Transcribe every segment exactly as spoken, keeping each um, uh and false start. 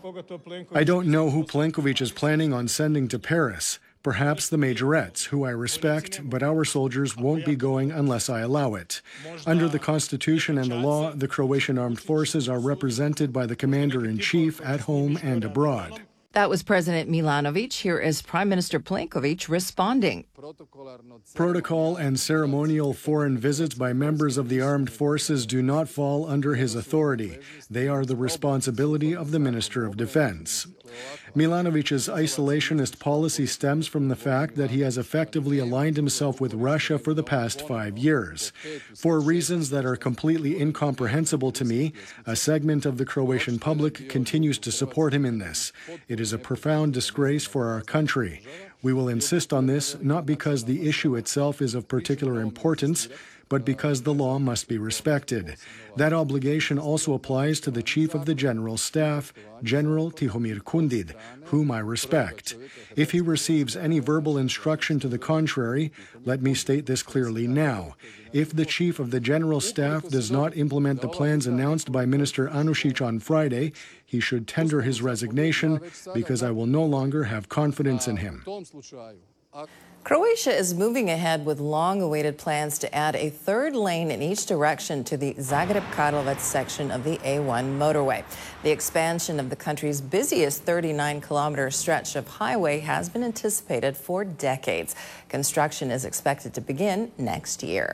I don't know who Plenković is planning on sending to Paris. Perhaps the majorettes, who I respect, but our soldiers won't be going unless I allow it. Under the Constitution and the law, the Croatian armed forces are represented by the commander-in-chief at home and abroad. That was President Milanović. Here is Prime Minister Plenković responding. Protocol and ceremonial foreign visits by members of the armed forces do not fall under his authority. They are the responsibility of the Minister of Defense. Milanovic's isolationist policy stems from the fact that he has effectively aligned himself with Russia for the past five years. For reasons that are completely incomprehensible to me, a segment of the Croatian public continues to support him in this. It is a profound disgrace for our country. We will insist on this not because the issue itself is of particular importance, but because the law must be respected. That obligation also applies to the Chief of the General Staff, General Tihomir Kundid, whom I respect. If he receives any verbal instruction to the contrary, let me state this clearly now. If the Chief of the General Staff does not implement the plans announced by Minister Anušić on Friday, he should tender his resignation because I will no longer have confidence in him. Croatia is moving ahead with long-awaited plans to add a third lane in each direction to the Zagreb-Karlovac section of the A one motorway. The expansion of the country's busiest thirty-nine kilometer stretch of highway has been anticipated for decades. Construction is expected to begin next year.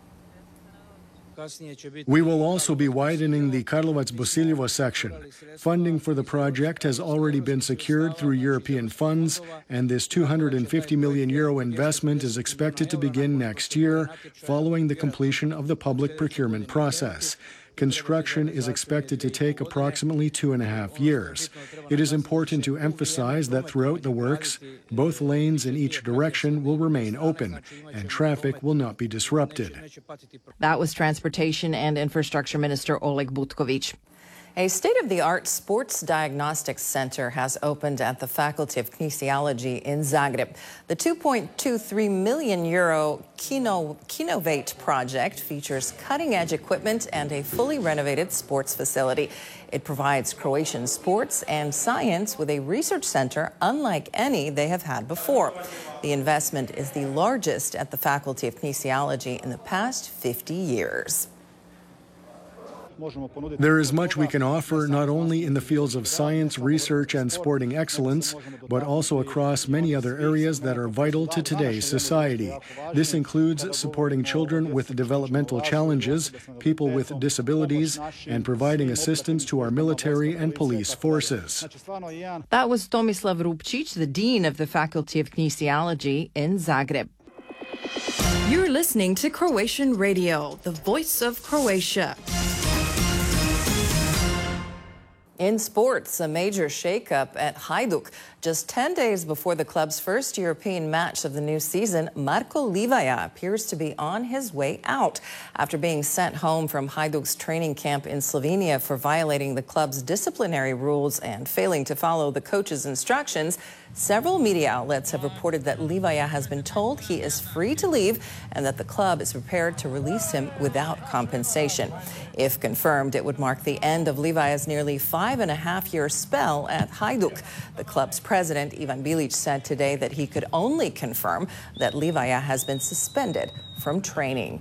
We will also be widening the Karlovac-Bosiljevo section. Funding for the project has already been secured through European funds, and this two hundred fifty million euro investment is expected to begin next year, following the completion of the public procurement process. Construction is expected to take approximately two and a half years. It is important to emphasize that throughout the works, both lanes in each direction will remain open and traffic will not be disrupted. That was Transportation and Infrastructure Minister Oleg Butković. A state-of-the-art sports diagnostics center has opened at the Faculty of Kinesiology in Zagreb. The two point two three million euro Kino, Kinovate project features cutting-edge equipment and a fully renovated sports facility. It provides Croatian sports and science with a research center unlike any they have had before. The investment is the largest at the Faculty of Kinesiology in the past fifty years. There is much we can offer not only in the fields of science, research, and sporting excellence, but also across many other areas that are vital to today's society. This includes supporting children with developmental challenges, people with disabilities, and providing assistance to our military and police forces. That was Tomislav Rupčić, the Dean of the Faculty of Kinesiology in Zagreb. You're listening to Croatian Radio, the voice of Croatia. In sports, a major shakeup at Hajduk. Just ten days before the club's first European match of the new season, Marko Livaja appears to be on his way out. After being sent home from Hajduk's training camp in Slovenia for violating the club's disciplinary rules and failing to follow the coach's instructions, several media outlets have reported that Livaja has been told he is free to leave and that the club is prepared to release him without compensation. If confirmed, it would mark the end of Livaja's nearly five and a half year spell at Hajduk. The club's president, Ivan Bilic, said today that he could only confirm that Livaja has been suspended from training.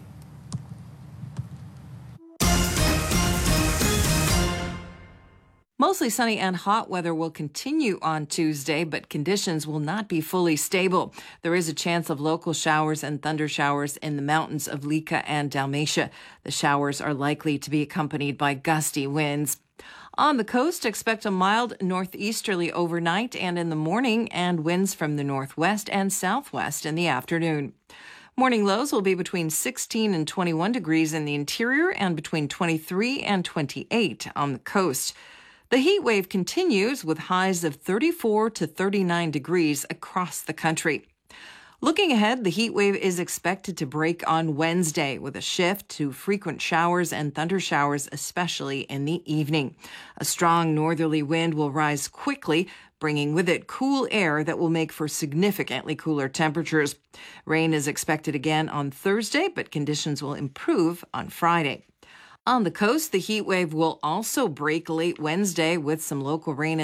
Mostly sunny and hot weather will continue on Tuesday, but conditions will not be fully stable. There is a chance of local showers and thunder showers in the mountains of Lika and Dalmatia. The showers are likely to be accompanied by gusty winds. On the coast, expect a mild northeasterly overnight and in the morning, and winds from the northwest and southwest in the afternoon. Morning lows will be between sixteen and twenty-one degrees in the interior and between twenty-three and twenty-eight on the coast. The heat wave continues with highs of thirty-four to thirty-nine degrees across the country. Looking ahead, the heat wave is expected to break on Wednesday with a shift to frequent showers and thunder showers, especially in the evening. A strong northerly wind will rise quickly, bringing with it cool air that will make for significantly cooler temperatures. Rain is expected again on Thursday, but conditions will improve on Friday. On the coast, the heat wave will also break late Wednesday with some local rain